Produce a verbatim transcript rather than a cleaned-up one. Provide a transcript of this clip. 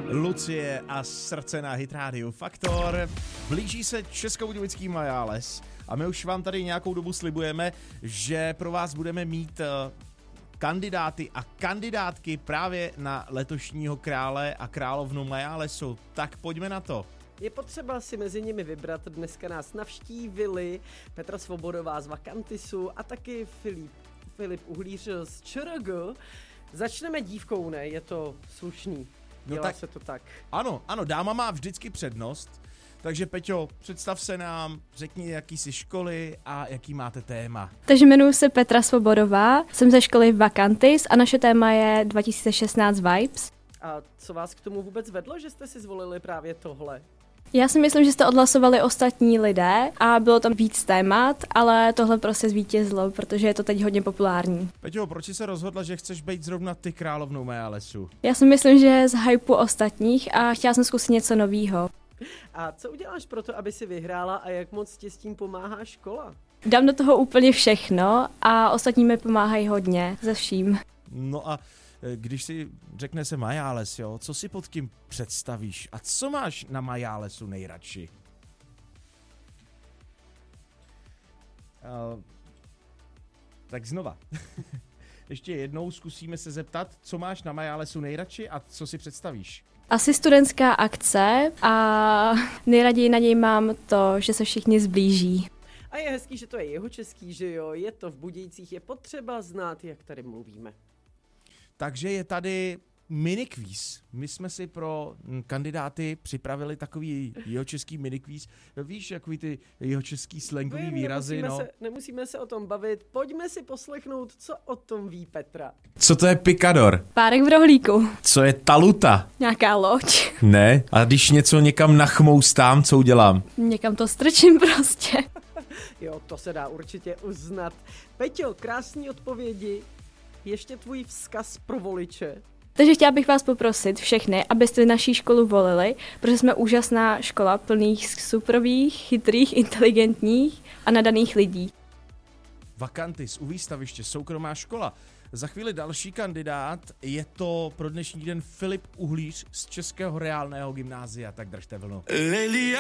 Lucie a Srdce na Hit Radio Faktor. Blíží se Českobudějovický Majáles a my už vám tady nějakou dobu slibujeme, že pro vás budeme mít kandidáty a kandidátky právě na letošního krále a královnu Majálesu. Tak pojďme na to. Je potřeba si mezi nimi vybrat. Dneska nás navštívili Petra Svobodová z Vakantisu a taky Filip, Filip Uhlíř z ČRG. Začneme dívkou, ne? Je to slušný. Dělá no tak, se to tak. Ano, ano, dáma má vždycky přednost. Takže Peťo, představ se nám, řekni, jaký jsi školy a jaký máte téma. Takže jmenuji se Petra Svobodová, jsem ze školy Vakantis a naše téma je dva tisíce šestnáct Vibes. A co vás k tomu vůbec vedlo, že jste si zvolili právě tohle? Já si myslím, že jste odhlasovali ostatní lidé a bylo tam víc témat, ale tohle prostě zvítězilo, protože je to teď hodně populární. Peťo, proč jsi se rozhodla, že chceš být zrovna ty královnou Majálesu? Já si myslím, že z hypeu ostatních a chtěla jsem zkusit něco novýho. A co uděláš pro to, aby si vyhrála a jak moc ti s tím pomáhá škola? Dám do toho úplně všechno a ostatní mi pomáhají hodně, ze vším. No a když si řekne se Majáles, jo, co si pod tím představíš a co máš na Majálesu nejradši? Uh, tak znova. Ještě jednou zkusíme se zeptat, co máš na Majálesu nejradši a co si představíš? Asi studentská akce a nejraději na něj mám to, že se všichni zblíží. A je hezký, že to je jihočeský, že jo, je to v Budějcích, je potřeba znát, jak tady mluvíme. Takže je tady minikvíz. My jsme si pro kandidáty připravili takový jihočeský minikvíz. Víš, takový ty jihočeský slangový Vím, výrazy, nemusíme no. Se, nemusíme se o tom bavit, pojďme si poslechnout, co o tom ví Petra. Co to je pikador? Párek v rohlíku. Co je taluta? Nějaká loď. Ne, a když něco někam nachmoustám, co udělám? Někam to strčím prostě. Jo, to se dá určitě uznat. Peťo, krásný odpovědi. Ještě tvůj vzkaz pro voliče. Takže chtěla bych vás poprosit všechny, abyste naší školu volili, protože jsme úžasná škola plných suprových, chytrých, inteligentních a nadaných lidí. Vakantis, u výstaviště, soukromá škola. Za chvíli další kandidát, je to pro dnešní den Filip Uhlíř z Českého reálného gymnázia, tak držte vlnu.